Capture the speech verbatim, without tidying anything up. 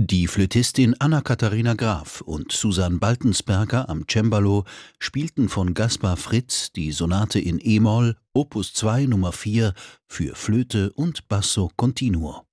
Die Flötistin Anna-Katharina Graf und Susan Baltensperger am Cembalo spielten von Gaspar Fritz die Sonate in e-Moll, Opus zwei Nummer vier für Flöte und Basso continuo.